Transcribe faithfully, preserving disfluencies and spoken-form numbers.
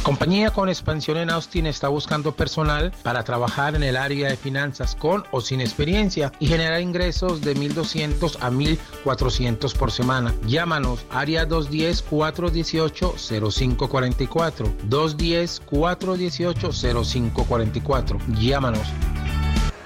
Compañía con expansión en Austin está buscando personal para trabajar en el área de finanzas con o sin experiencia y generar ingresos de mil doscientos a mil cuatrocientos por semana. Llámanos, área dos uno cero, cuatro uno ocho, cero cinco cuatro cuatro, dos uno cero, cuatro uno ocho, cero cinco cuatro cuatro. Llámanos.